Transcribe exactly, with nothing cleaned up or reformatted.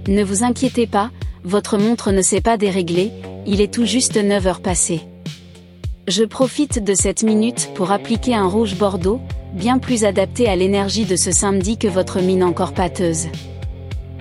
Ne vous inquiétez pas, votre montre ne s'est pas déréglée, il est tout juste neuf heures passées. Je profite de cette minute pour appliquer un rouge bordeaux, bien plus adapté à l'énergie de ce samedi que votre mine encore pâteuse.